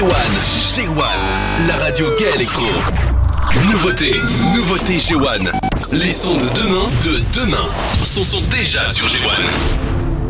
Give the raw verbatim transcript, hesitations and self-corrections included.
un, G un, la radio gay électro. Nouveauté, nouveauté G un. Les sons de demain, de demain, sont, sont déjà sur G un.